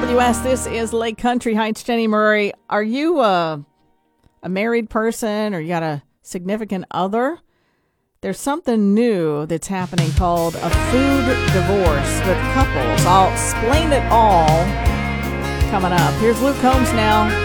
KWS, this is Lake Country Heights. Jenny Murray, are you a married person or you got a significant other? There's something new that's happening called a food divorce with couples. I'll explain it all coming up. Here's Luke Combs now.